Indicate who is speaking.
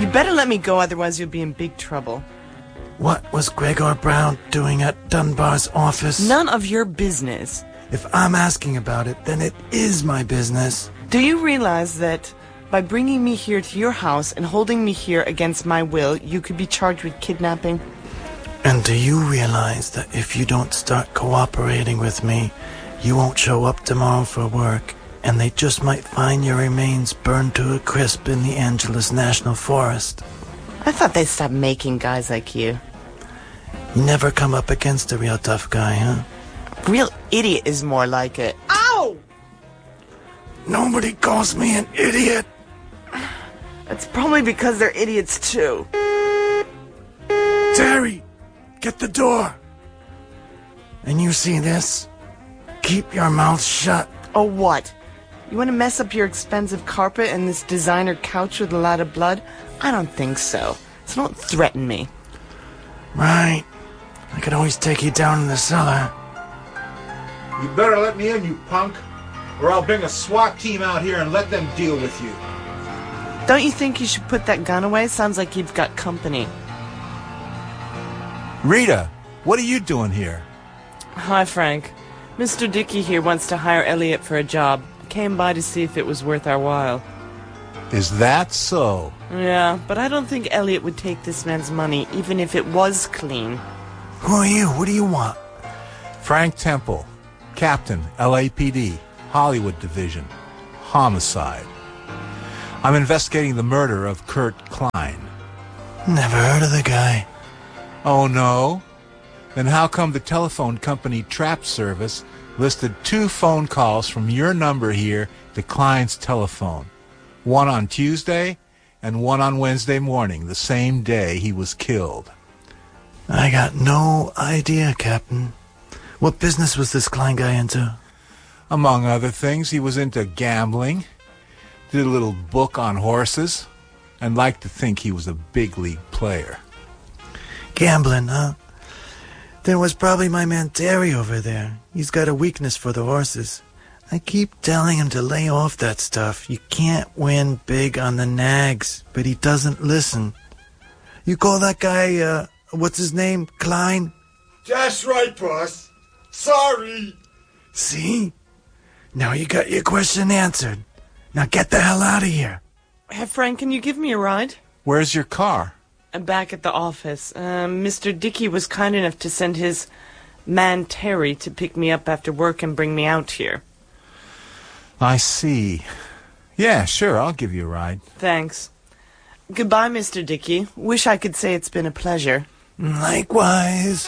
Speaker 1: You'd better let me go, otherwise you'll be in big trouble.
Speaker 2: What was Gregor Brown doing at Dunbar's office?
Speaker 1: None of your business.
Speaker 2: If I'm asking about it, then it is my business.
Speaker 1: Do you realize that by bringing me here to your house and holding me here against my will, you could be charged with kidnapping?
Speaker 2: And do you realize that if you don't start cooperating with me, you won't show up tomorrow for work, and they just might find your remains burned to a crisp in the Angeles National Forest?
Speaker 1: I thought they stopped making guys like you.
Speaker 2: You never come up against a real tough guy, huh?
Speaker 1: Real idiot is more like it. Ow!
Speaker 2: Nobody calls me an idiot.
Speaker 1: That's probably because they're idiots too.
Speaker 2: Terry, get the door. And you see this? Keep your mouth shut.
Speaker 1: Oh, what? You want to mess up your expensive carpet and this designer couch with a lot of blood? I don't think so. So don't threaten me.
Speaker 2: Right. I could always take you down in the cellar.
Speaker 3: You better let me in, you punk, or I'll bring a SWAT team out here and let them deal with you.
Speaker 1: Don't you think you should put that gun away? Sounds like you've got company.
Speaker 4: Rita, what are you doing here?
Speaker 1: Hi, Frank. Mr. Dickey here wants to hire Elliot for a job. Came by to see if it was worth our while.
Speaker 4: Is that so?
Speaker 1: Yeah, but I don't think Elliot would take this man's money, even if it was clean.
Speaker 2: Who are you? What do you want?
Speaker 4: Frank Temple, Captain, LAPD, Hollywood Division, homicide. I'm investigating the murder of Kurt Klein.
Speaker 2: Never heard of the guy.
Speaker 4: Oh, no? Then how come the telephone company Trap Service listed 2 phone calls from your number here to Klein's telephone? One on Tuesday and one on Wednesday morning, the same day he was killed.
Speaker 2: I got no idea, Captain. What business was this Klein guy into?
Speaker 4: Among other things, he was into gambling, did a little book on horses, and liked to think he was a big league player.
Speaker 2: Gambling, huh? Then it was probably my man Terry over there. He's got a weakness for the horses. I keep telling him to lay off that stuff. You can't win big on the nags, but he doesn't listen. You call that guy, what's his name, Klein?
Speaker 3: That's right, boss. Sorry.
Speaker 2: See? Now you got your question answered. Now get the hell out of here.
Speaker 1: Hey, Frank, can you give me a ride?
Speaker 4: Where's your car?
Speaker 1: I'm back at the office. Mr. Dickey was kind enough to send his man Terry to pick me up after work and bring me out here.
Speaker 4: I see. Yeah, sure, I'll give you a ride.
Speaker 1: Thanks. Goodbye, Mr. Dickey. Wish I could say it's been a pleasure.
Speaker 2: Likewise.